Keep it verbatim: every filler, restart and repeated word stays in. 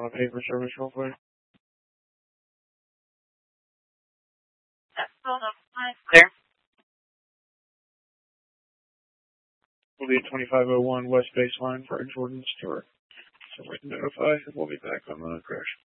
on a paper service real quick. Clear. We'll be at twenty-five oh one West Baseline for Jordan Stewart. So we can notify, and we'll be back on the crash.